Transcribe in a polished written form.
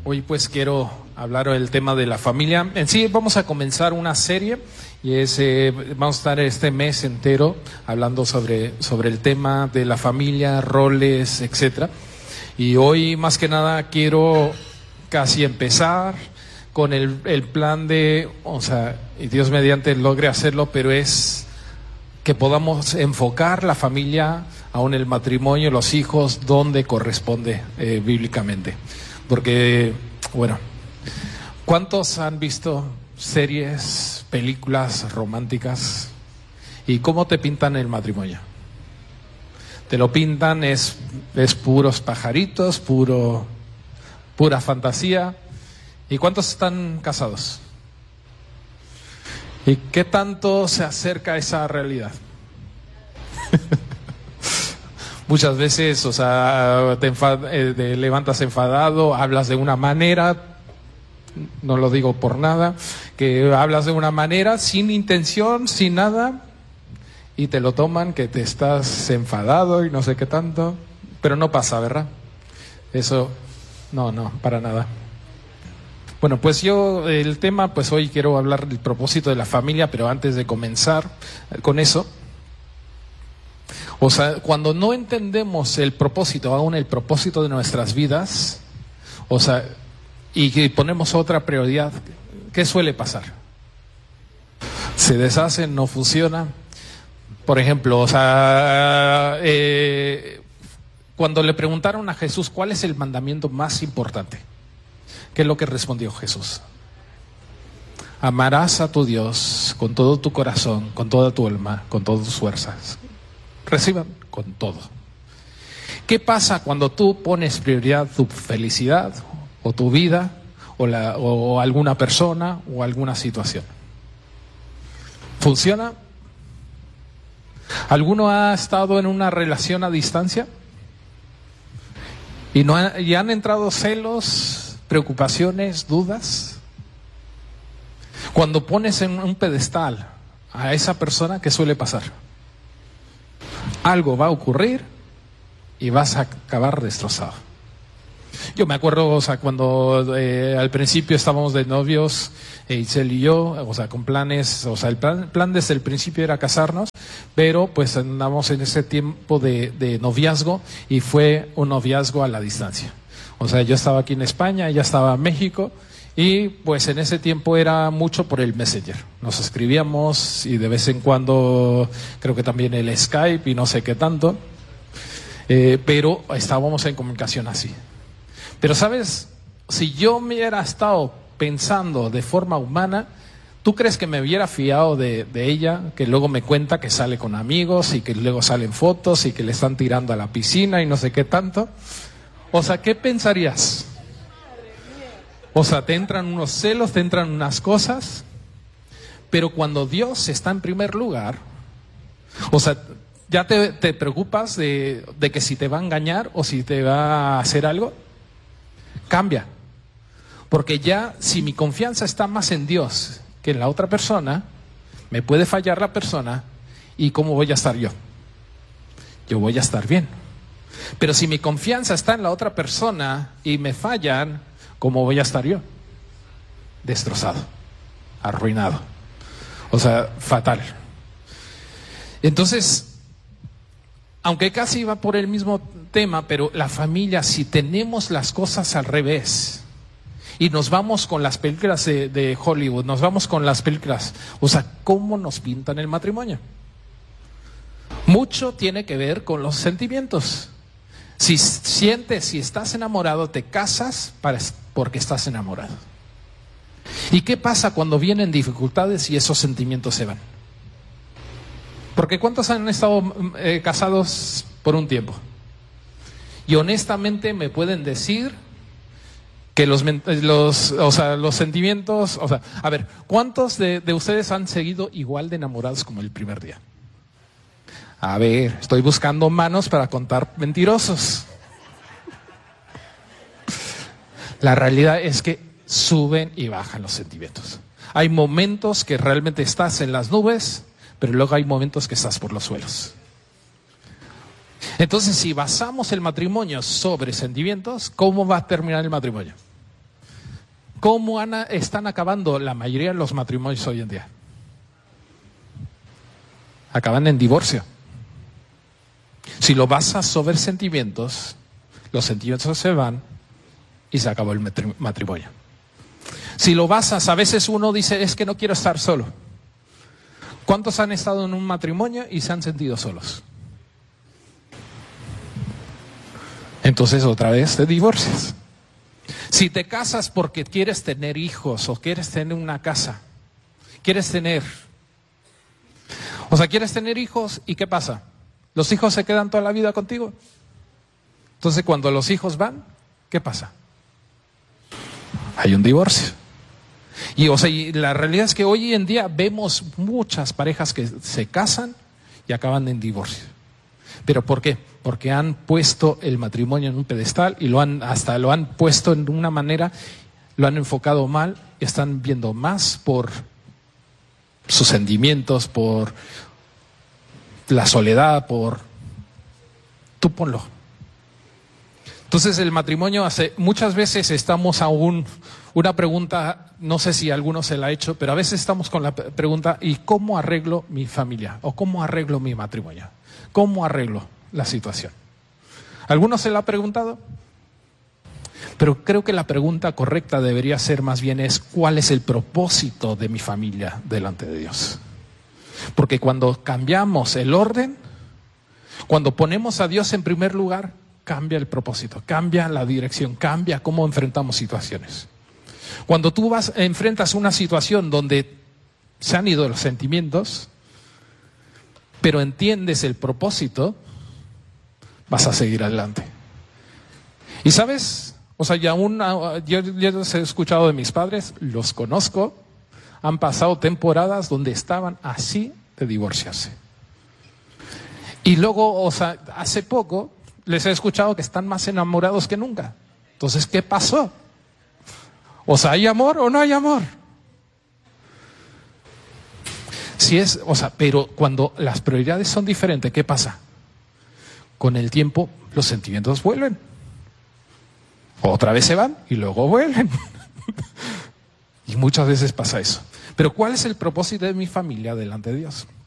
Hoy pues quiero hablar del tema de la familia. En sí vamos a comenzar una serie y vamos a estar este mes entero hablando sobre el tema de la familia, roles, etcétera. Y hoy más que nada quiero casi empezar con el plan de, y Dios mediante logre hacerlo, pero es que podamos enfocar la familia, aún el matrimonio, los hijos, donde corresponde bíblicamente. Porque, bueno, ¿cuántos han visto series, películas románticas? ¿Y cómo te pintan el matrimonio? Te lo pintan, es puros pajaritos, pura fantasía. ¿Y cuántos están casados? ¿Y qué tanto se acerca a esa realidad? Muchas veces, te levantas enfadado, hablas de una manera, no lo digo por nada, que hablas de una manera sin intención, sin nada, y te lo toman que te estás enfadado y no sé qué tanto, pero no pasa, ¿verdad? Eso, no, para nada. Bueno, pues el tema, pues hoy quiero hablar del propósito de la familia, pero antes de comenzar con eso, cuando no entendemos el propósito, aún el propósito de nuestras vidas, y que ponemos otra prioridad, ¿qué suele pasar? Se deshacen, no funciona. Por ejemplo, cuando le preguntaron a Jesús cuál es el mandamiento más importante, ¿qué es lo que respondió Jesús? Amarás a tu Dios con todo tu corazón, con toda tu alma, con todas tus fuerzas. Reciban con todo. ¿Qué pasa cuando tú pones prioridad tu felicidad o tu vida o alguna persona o alguna situación? ¿Funciona? ¿Alguno ha estado en una relación a distancia? ¿Y han entrado celos, preocupaciones, dudas? Cuando pones en un pedestal a esa persona, ¿qué suele pasar? Algo va a ocurrir y vas a acabar destrozado. Yo me acuerdo, cuando al principio estábamos de novios, Itzel y yo, con planes, el plan desde el principio era casarnos, pero pues andamos en ese tiempo de noviazgo y fue un noviazgo a la distancia. Yo estaba aquí en España, ella estaba en México. Y pues en ese tiempo era mucho por el Messenger. Nos escribíamos y de vez en cuando creo que también el Skype y no sé qué tanto. Pero estábamos en comunicación así. Pero sabes, si yo me hubiera estado pensando de forma humana, ¿tú crees que me hubiera fiado de ella? Que luego me cuenta que sale con amigos y que luego salen fotos y que le están tirando a la piscina y no sé qué tanto. ¿Qué pensarías? Te entran unos celos, te entran unas cosas, pero cuando Dios está en primer lugar, ya te preocupas de que si te va a engañar o si te va a hacer algo, cambia. Porque ya si mi confianza está más en Dios que en la otra persona, me puede fallar la persona y ¿cómo voy a estar yo? Yo voy a estar bien. Pero si mi confianza está en la otra persona y me fallan, ¿cómo voy a estar yo? Destrozado, arruinado, fatal. Entonces, aunque casi va por el mismo tema, pero la familia, si tenemos las cosas al revés y nos vamos con las películas de Hollywood, nos vamos con las películas, ¿cómo nos pintan el matrimonio? Mucho tiene que ver con los sentimientos. Si estás enamorado, te casas porque estás enamorado. ¿Y qué pasa cuando vienen dificultades y esos sentimientos se van? Porque ¿cuántos han estado casados por un tiempo? Y honestamente me pueden decir que los sentimientos, a ver, ¿cuántos de ustedes han seguido igual de enamorados como el primer día? A ver, estoy buscando manos para contar mentirosos. La realidad es que suben y bajan los sentimientos. Hay momentos que realmente estás en las nubes, pero luego hay momentos que estás por los suelos. Entonces, si basamos el matrimonio sobre sentimientos, ¿cómo va a terminar el matrimonio? ¿Cómo están acabando la mayoría de los matrimonios hoy en día? Acaban en divorcio. Si lo basas sobre sentimientos, los sentimientos se van y se acabó el matrimonio. Si lo basas, a veces uno dice, es que no quiero estar solo. ¿Cuántos han estado en un matrimonio y se han sentido solos? Entonces otra vez te divorcias. Si te casas porque quieres tener hijos o quieres tener una casa, quieres tener hijos, ¿y qué pasa? ¿Los hijos se quedan toda la vida contigo? Entonces cuando los hijos van, ¿qué pasa? Hay un divorcio. Y la realidad es que hoy en día vemos muchas parejas que se casan y acaban en divorcio. ¿Pero por qué? Porque han puesto el matrimonio en un pedestal y lo han puesto en una manera, lo han enfocado mal, y están viendo más por sus sentimientos, por la soledad, tú ponlo. Entonces el matrimonio muchas veces estamos una pregunta, no sé si alguno se la ha hecho, pero a veces estamos con la pregunta, ¿y cómo arreglo mi familia? ¿O cómo arreglo mi matrimonio? ¿Cómo arreglo la situación? ¿Alguno se la ha preguntado? Pero creo que la pregunta correcta debería ser más bien ¿cuál es el propósito de mi familia delante de Dios? Porque cuando cambiamos el orden, cuando ponemos a Dios en primer lugar, cambia el propósito, cambia la dirección, cambia cómo enfrentamos situaciones. Cuando tú enfrentas una situación donde se han ido los sentimientos, pero entiendes el propósito, vas a seguir adelante. Y sabes, yo los he escuchado de mis padres, los conozco, han pasado temporadas donde estaban así de divorciarse. Y luego, hace poco les he escuchado que están más enamorados que nunca. Entonces, ¿qué pasó? ¿Hay amor o no hay amor? Pero cuando las prioridades son diferentes, ¿qué pasa? Con el tiempo, los sentimientos vuelven. Otra vez se van y luego vuelven. Y muchas veces pasa eso. Pero ¿cuál es el propósito de mi familia delante de Dios?